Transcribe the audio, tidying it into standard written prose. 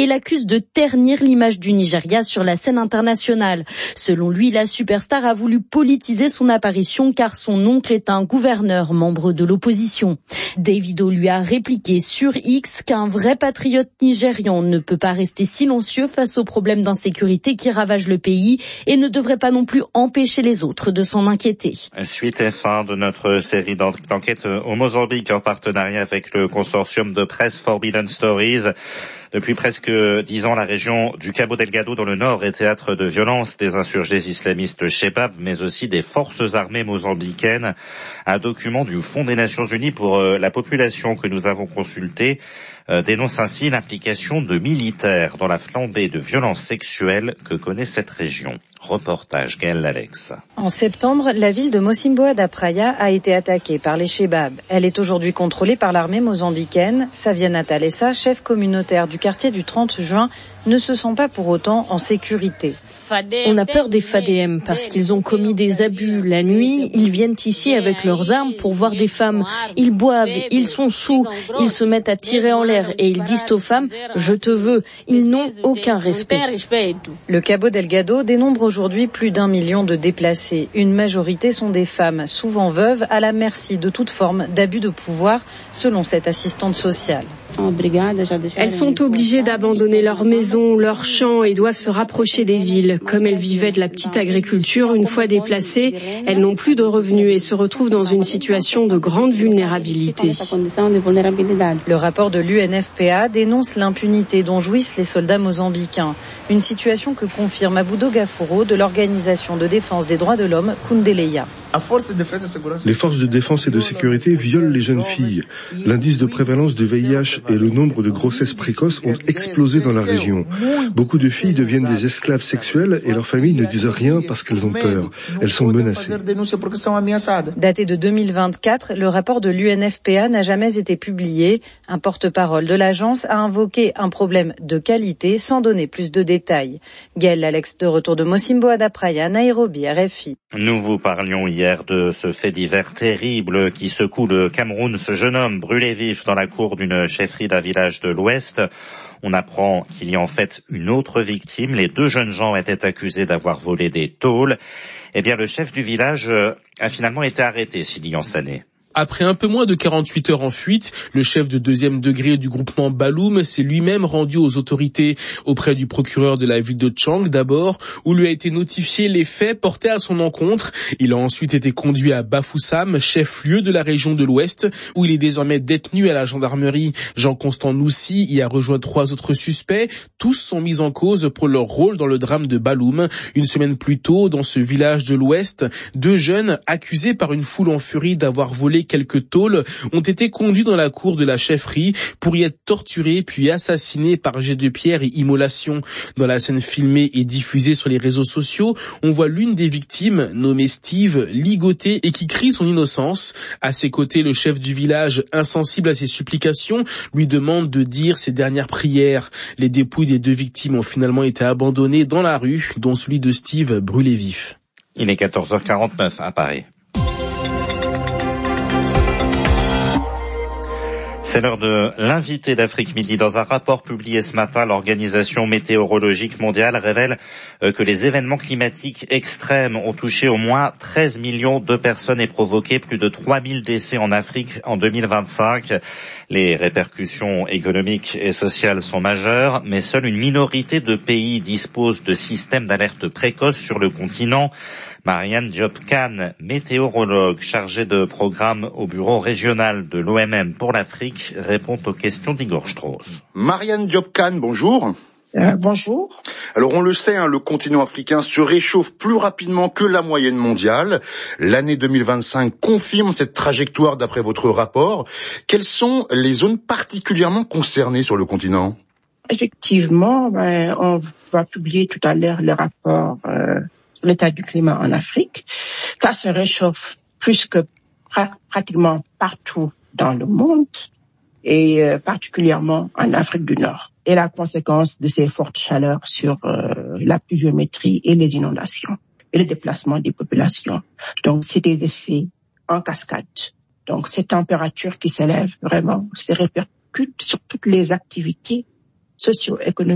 l'accuse de ternir l'image du Nigeria sur la scène internationale. Selon lui, la superstar a voulu politiser son apparition car son oncle est un gouverneur membre de l'opposition. Davido lui a répliqué sur X qu'un vrai patriote nigérian ne peut pas rester silencieux face aux problèmes d'insécurité qui ravagent le pays et ne devrait pas non plus empêcher les autres de s'en inquiéter. Suite et fin de notre série d'enquêtes au Mozambique en partenariat avec le consortium de presse Forbidden Stories. Depuis presque 10 ans, la région du Cabo Delgado dans le nord est théâtre de violences des insurgés islamistes Shebab, mais aussi des forces armées mozambicaines. Un document du Fonds des Nations Unies pour la population que nous avons consulté dénonce ainsi l'implication de militaires dans la flambée de violences sexuelles que connaît cette région. Reportage Gaël Alex. En septembre, la ville de Mocimboa da Praia a été attaquée par les Shebab. Elle est aujourd'hui contrôlée par l'armée mozambicaine. Saviana Talessa, chef communautaire du quartier du 30 juin, ne se sent pas pour autant en sécurité. On a peur des FADM parce qu'ils ont commis des abus. La nuit, ils viennent ici avec leurs armes pour voir des femmes. Ils boivent, ils sont saouls, ils se mettent à tirer en l'air et ils disent aux femmes « je te veux ». Ils n'ont aucun respect. Le Cabo Delgado dénombre aujourd'hui plus d'1 million de déplacés. Une majorité sont des femmes, souvent veuves, à la merci de toute forme d'abus de pouvoir, selon cette assistante sociale. Elles sont obligées d'abandonner leur maison, leurs champs et doivent se rapprocher des villes. Comme elles vivaient de la petite agriculture, une fois déplacées, elles n'ont plus de revenus et se retrouvent dans une situation de grande vulnérabilité. Le rapport de l'UNFPA dénonce l'impunité dont jouissent les soldats mozambicains. Une situation que confirme Aboudo Gafuro de l'organisation de défense des droits de l'homme Kundeleya. Les forces de défense et de sécurité violent les jeunes filles. L'indice de prévalence de VIH et le nombre de grossesses précoces ont explosé dans la région. Beaucoup de filles deviennent des esclaves sexuels et leurs familles ne disent rien parce qu'elles ont peur. Elles sont menacées. Daté de 2024, le rapport de l'UNFPA n'a jamais été publié. Un porte-parole de l'agence a invoqué un problème de qualité sans donner plus de détails. Gaël Alex de retour de Mocimboa da Praia, Nairobi, RFI. Nous vous parlions hier de ce fait divers terrible qui secoue le Cameroun. Ce jeune homme brûlé vif dans la cour d'une chefferie d'un village de l'Ouest. On apprend qu'il y a en fait une autre victime. Les 2 jeunes gens étaient accusés d'avoir volé des tôles. Eh bien, le chef du village a finalement été arrêté, Sidi Yansané. Après un peu moins de 48 heures en fuite, le chef de 2e degré du groupement Baloum s'est lui-même rendu aux autorités auprès du procureur de la ville de Tchang d'abord, où lui a été notifié les faits portés à son encontre. Il a ensuite été conduit à Bafoussam, chef-lieu de la région de l'Ouest, où il est désormais détenu à la gendarmerie. Jean-Constant Noussi y a rejoint 3 autres suspects. Tous sont mis en cause pour leur rôle dans le drame de Baloum. Une semaine plus tôt, dans ce village de l'Ouest, 2 jeunes accusés par une foule en furie d'avoir volé quelques tôles ont été conduits dans la cour de la chefferie pour y être torturés puis assassinés par jet de pierre et immolation. Dans la scène filmée et diffusée sur les réseaux sociaux, on voit l'une des victimes, nommée Steve, ligotée et qui crie son innocence. À ses côtés, le chef du village, insensible à ses supplications, lui demande de dire ses dernières prières. Les dépouilles des 2 victimes ont finalement été abandonnées dans la rue, dont celui de Steve brûlé vif. Il est 14h49 à Paris. C'est l'heure de l'invité d'Afrique Midi. Dans un rapport publié ce matin, l'Organisation météorologique mondiale révèle que les événements climatiques extrêmes ont touché au moins 13 millions de personnes et provoqué plus de 3000 décès en Afrique en 2025. Les répercussions économiques et sociales sont majeures, mais seule une minorité de pays dispose de systèmes d'alerte précoce sur le continent. Marianne Diop-Khan, météorologue chargée de programme au bureau régional de l'OMM pour l'Afrique, répond aux questions d'Igor Strauss. Marianne Diop-Khan, bonjour. Bonjour. Alors on le sait, le continent africain se réchauffe plus rapidement que la moyenne mondiale. L'année 2025 confirme cette trajectoire d'après votre rapport. Quelles sont les zones particulièrement concernées sur le continent ? Effectivement, on va publier tout à l'heure le rapport sur l'état du climat en Afrique. Ça se réchauffe plus que pratiquement partout dans le monde et particulièrement en Afrique du Nord. Et la conséquence de ces fortes chaleurs sur la pluviométrie et les inondations et le déplacement des populations. Donc, c'est des effets en cascade. Donc, ces températures qui s'élèvent vraiment se répercutent sur toutes les activités socio-économiques